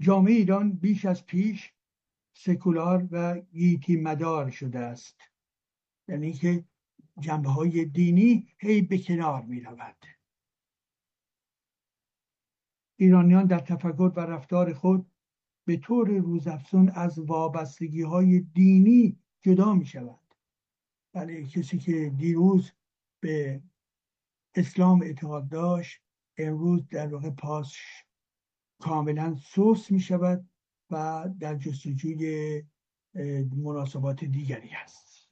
جامعه ایران بیش از پیش سکولار و گیتی مدار شده است، یعنی که جنبه‌های دینی هی به کنار می رود. ایرانیان در تفکر و رفتار خود به طور روزافزون از وابستگی‌های دینی جدا می شود. بله، کسی که دیروز به اسلام اعتقاد داشت امروز در واقع پاش کاملا سوس می شود و در جستجوی مناسبات دیگری هست.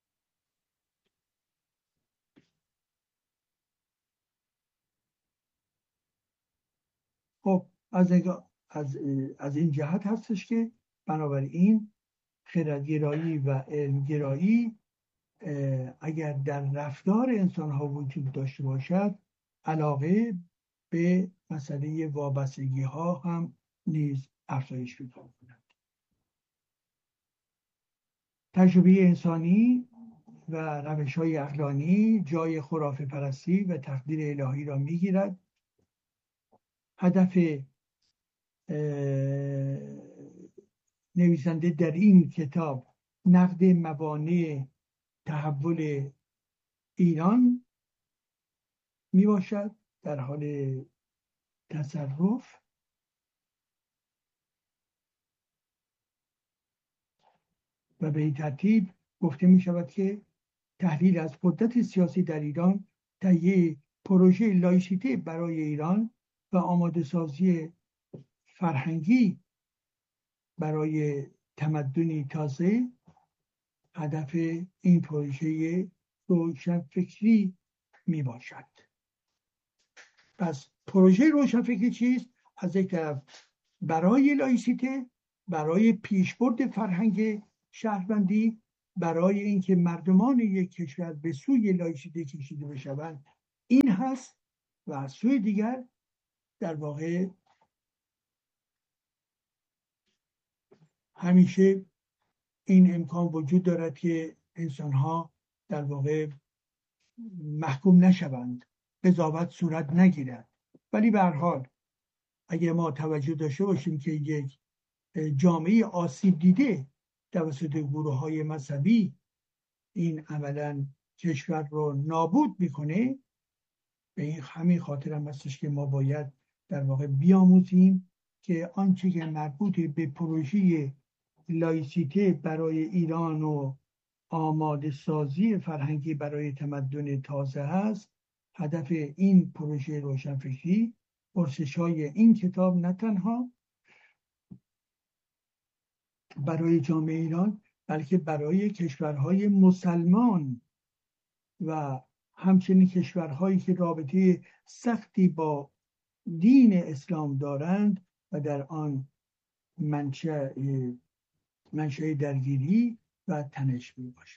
خب از این جهت هستش که بنابراین خردگرایی و علمگرایی اگر در رفتار انسان ها وجود داشته باشد، علاقه به مسئله وابستگی ها هم نیز افزایش پیدا کند. تجربه انسانی و روش های عقلانی جای خرافه پرستی و تقدیر الهی را می گیرد. هدف نویسنده در این کتاب نقد موانع تحول ایران می باشد در حال تصرف و به این ترتیب گفته می شود که تحلیل از قدرت سیاسی در ایران، تهیه پروژه لایسیته برای ایران و آماده سازی فرهنگی برای تمدنی تازه هدف این پروژه روشنفکری می باشد. پس پروژه روشنفکری چیست؟ از یک طرف برای لایسیته، برای پیشبرد فرهنگ شهروندی، برای اینکه مردمان یک کشور به سوی لایسیته کشیده بشوند، این هست. و از سوی دیگر در واقع همیشه این امکان وجود دارد که انسان‌ها در واقع محکوم نشوند، قضاوت صورت نگیرد. ولی به هر حال اگر ما توجه داشته باشیم که یک جامعه آسیب دیده توسط گروه‌های مذهبی این عملاً کشور رو نابود میکنه، به این همین خاطر هم هستش که ما باید در واقع بیاموزیم که آنچه که مربوط به پروژه لایسیته برای ایران و آماده سازی فرهنگی برای تمدن تازه هست، هدف این پروژه روشنفکری، پرسش‌های این کتاب نه تنها برای جامعه ایران بلکه برای کشورهای مسلمان و همچنین کشورهایی که رابطه سختی با دین اسلام دارند و در آن منشأ درگیری و تنش می باشد.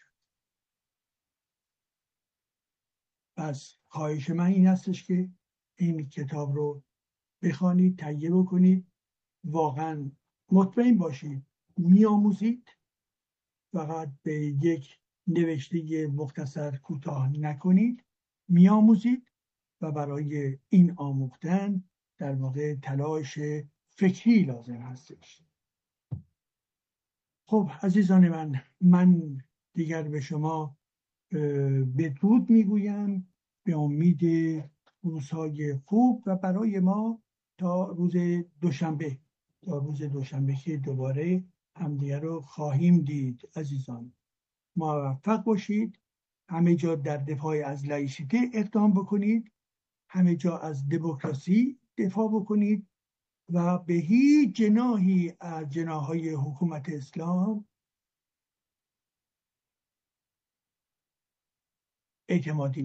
پس خواهش من این هستش که این کتاب رو بخوانید، تهیه بکنید، واقعا مطمئن باشید میآموزید، فقط به یک نوشته مختصر کوتاه نکنید، میآموزید و برای این آموختن در واقع تلاش فکری لازم هستش. خب عزیزان من دیگر به شما بدرود میگویم، به امید روزهای خوب و برای ما تا روز دوشنبه که دوباره همدیگر رو خواهیم دید. عزیزان موفق باشید، همه جا در دفاع از لایسیته اقدام بکنید، همه جا از دموکراسی دفاع بکنید و به هیچ جناحی از جناح‌های حکومت اسلام اعتمادی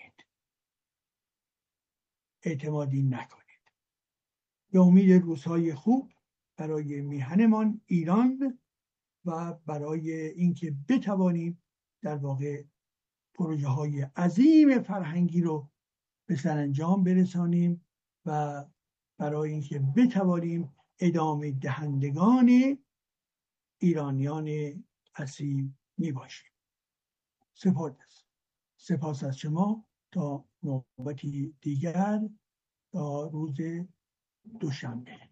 نکنید. به امید روزهای خوب برای میهنمان ایران و برای اینکه بتوانیم در واقع پروژه های عظیم فرهنگی رو به سرانجام برسانیم و برای اینکه بتوانیم ادامه دهندگان ایرانیان اصیل می باشیم. سپاس از شما تا نوبتی دیگر، تا روز دوشنبه.